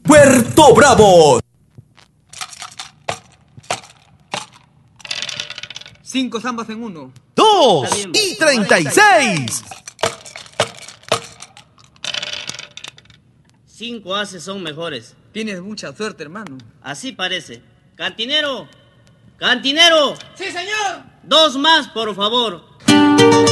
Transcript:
Puerto Bravo. 5 zambas en 1. 2 y 36. 5 ases son mejores. Tienes mucha suerte, hermano. Así parece. ¡Cantinero! ¡Cantinero! ¡Sí, señor! 2 más, por favor.